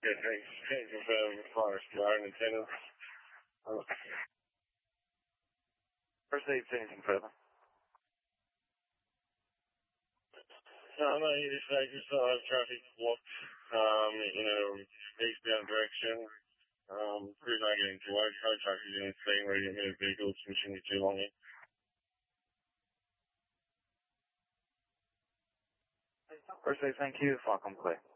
Good, thanks. Thanks for Forest Yard and attendance. First aid, anything further? No, you just still have traffic blocked, eastbound direction. Crews aren't getting to work, car truck is in the scene ready to move vehicles from shouldn't be too long in. First aid, thank you. Far clear.